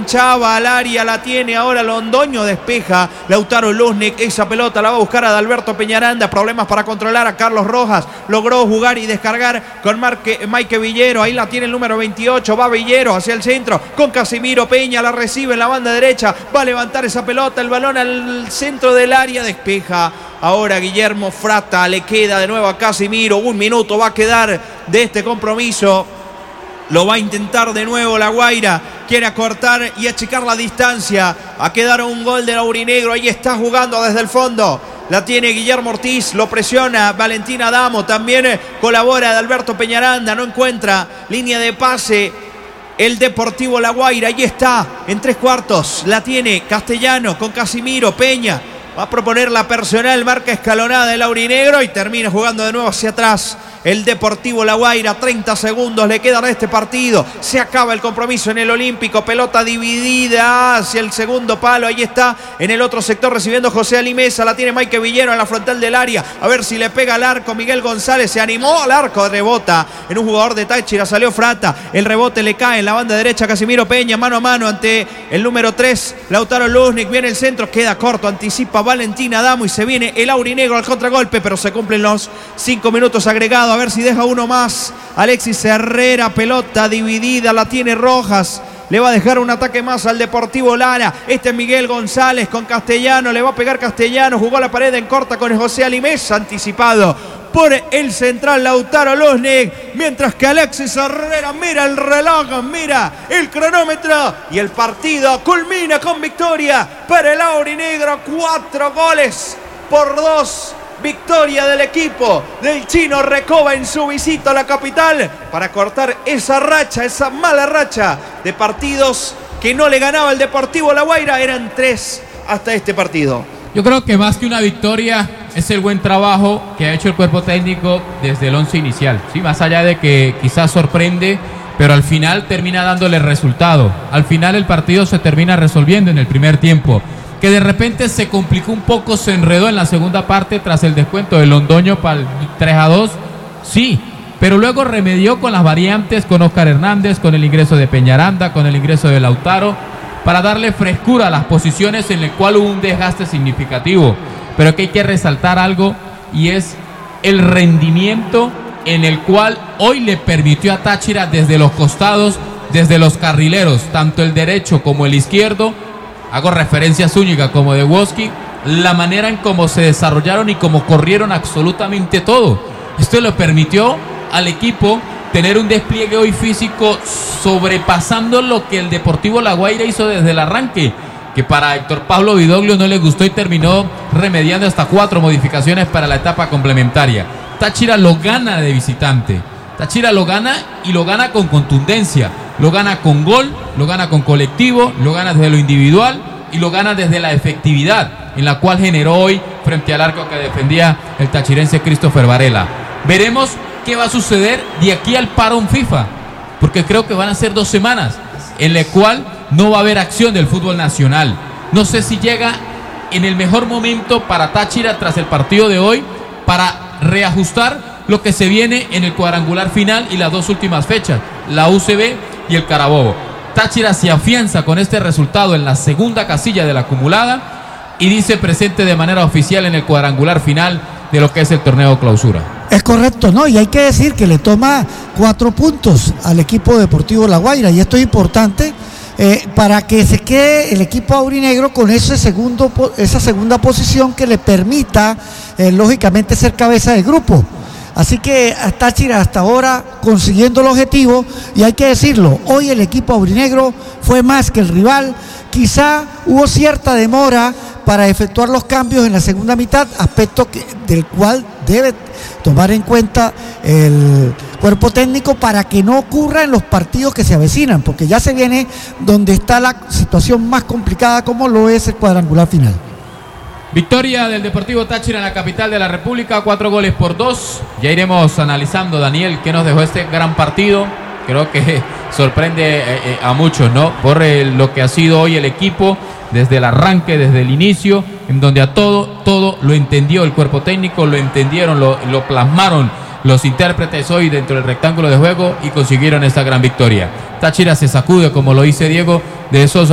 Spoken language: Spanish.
enganchaba al área, la tiene ahora Londoño, despeja Lautaro Luznik, esa pelota la va a buscar a Adalberto Peñaranda, problemas para controlar a Carlos Rojas, logró jugar y descargar con Maike Villero, ahí la tiene el número 28, va Villero hacia el centro, con Casimiro Peña, la recibe en la banda derecha, va a levantar esa pelota, el balón al centro del área, despeja. Ahora Guillermo Frata, le queda de nuevo a Casimiro, 1 minuto va a quedar de este compromiso. Lo va a intentar de nuevo La Guaira, quiere acortar y achicar la distancia. Va a quedar un gol del aurinegro, ahí está jugando desde el fondo. La tiene Guillermo Ortiz, lo presiona Valentín Adamo, también colabora de Alberto Peñaranda, no encuentra línea de pase el Deportivo La Guaira, ahí está, en 3/4, la tiene Castellano con Casimiro Peña. Va a proponer la personal, marca escalonada del aurinegro y termina jugando de nuevo hacia atrás. El Deportivo La Guaira, 30 segundos le quedan a este partido. Se acaba el compromiso en el Olímpico. Pelota dividida hacia el segundo palo. Ahí está en el otro sector recibiendo José Alimesa. La tiene Maike Villero en la frontal del área. A ver si le pega al arco. Miguel González se animó al arco. Rebota en un jugador de Táchira. Salió Frata. El rebote le cae en la banda derecha. Casimiro Peña mano a mano ante el número 3. Lautaro Luznik. Viene el centro. Queda corto. Anticipa Valentín Adamo y se viene el aurinegro al contragolpe. Pero se cumplen los 5 minutos agregados. A ver si deja uno más. Alexis Herrera, pelota dividida, la tiene Rojas. Le va a dejar un ataque más al Deportivo Lara. Este es Miguel González con Castellano. Le va a pegar Castellano. Jugó la pared en corta con José Alimesa. Anticipado por el central Lautaro Luznik. Mientras que Alexis Herrera mira el reloj, mira el cronómetro. Y el partido culmina con victoria para el aurinegro. 4-2. Victoria del equipo del Chino Recoba en su visita a la capital para cortar esa racha, esa mala racha de partidos que no le ganaba el Deportivo La Guaira. Eran 3 hasta este partido. Yo creo que más que una victoria es el buen trabajo que ha hecho el cuerpo técnico desde el 11 inicial. Sí, más allá de que quizás sorprende, pero al final termina dándole resultado. Al final el partido se termina resolviendo en el primer tiempo. Que de repente se complicó un poco, se enredó en la segunda parte tras el descuento de Londoño para el 3-2, sí, pero luego remedió con las variantes, con Oscar Hernández, con el ingreso de Peñaranda, con el ingreso de Lautaro, para darle frescura a las posiciones en el cual hubo un desgaste significativo, pero que hay que resaltar algo y es el rendimiento en el cual hoy le permitió a Táchira desde los costados, desde los carrileros, tanto el derecho como el izquierdo. Hago referencia a Zúñiga como de Woski, la manera en cómo se desarrollaron y cómo corrieron absolutamente todo. Esto le permitió al equipo tener un despliegue hoy físico sobrepasando lo que el Deportivo La Guaira hizo desde el arranque, que para Héctor Pablo Vidoglio no le gustó y terminó remediando hasta 4 modificaciones para la etapa complementaria. Táchira lo gana de visitante. Táchira lo gana y lo gana con contundencia. Lo gana con gol, lo gana con colectivo, lo gana desde lo individual y lo gana desde la efectividad en la cual generó hoy frente al arco que defendía el tachirense Christopher Varela. Veremos qué va a suceder de aquí al parón FIFA, porque creo que van a ser 2 semanas en la cual no va a haber acción del fútbol nacional. No sé si llega en el mejor momento para Táchira tras el partido de hoy para reajustar lo que se viene en el cuadrangular final y las 2 últimas fechas, la UCB y el Carabobo. Táchira se afianza con este resultado en la segunda casilla de la acumulada y dice presente de manera oficial en el cuadrangular final de lo que es el torneo clausura. Es correcto, ¿no? Y hay que decir que le toma 4 puntos al equipo Deportivo La Guaira, y esto es importante para que se quede el equipo aurinegro con esa segunda posición que le permita lógicamente ser cabeza de grupo. Así que Táchira hasta ahora consiguiendo el objetivo, y hay que decirlo, hoy el equipo aurinegro fue más que el rival. Quizá hubo cierta demora para efectuar los cambios en la segunda mitad, aspecto del cual debe tomar en cuenta el cuerpo técnico para que no ocurra en los partidos que se avecinan, porque ya se viene donde está la situación más complicada, como lo es el cuadrangular final. Victoria del Deportivo Táchira en la capital de la República, 4-2. Ya iremos analizando, Daniel, qué nos dejó este gran partido. Creo que sorprende a muchos, ¿no? Por lo que ha sido hoy el equipo desde el arranque, desde el inicio, en donde a todo lo entendió el cuerpo técnico, lo entendieron, lo plasmaron los intérpretes hoy dentro del rectángulo de juego y consiguieron esta gran victoria. Táchira se sacude, como lo dice Diego, de esos